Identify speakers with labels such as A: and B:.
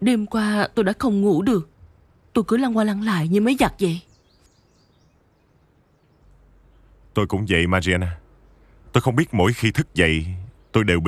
A: Đêm qua tôi đã không ngủ được. Tôi cứ lăn qua lăn lại như mấy giặc vậy.
B: Tôi cũng vậy Mariana. Tôi không biết mỗi khi thức dậy tôi đều bị